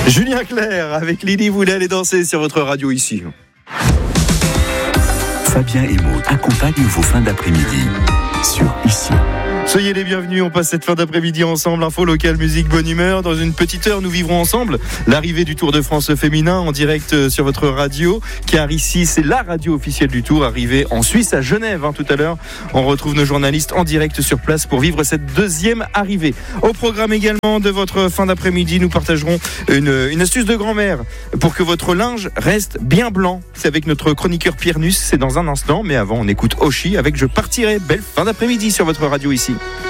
Julien Clerc avec Lily, vous voulez aller danser sur votre radio ici. Fabien et Maud accompagnent vos fins d'après-midi sur Ici. Soyez les bienvenus, on passe cette fin d'après-midi ensemble. Info locale, musique, bonne humeur. Dans une petite heure, nous vivrons ensemble l'arrivée du Tour de France féminin en direct sur votre radio. Car ici, c'est la radio officielle du Tour, arrivée en Suisse, à Genève. Tout à l'heure, on retrouve nos journalistes en direct sur place pour vivre cette deuxième arrivée. Au programme également de votre fin d'après-midi, nous partagerons une astuce de grand-mère pour que votre linge reste bien blanc. C'est avec notre chroniqueur Pierre Nuss, c'est dans un instant. Mais avant, on écoute Oshi avec Je partirai. Belle fin d'après-midi sur votre radio ici.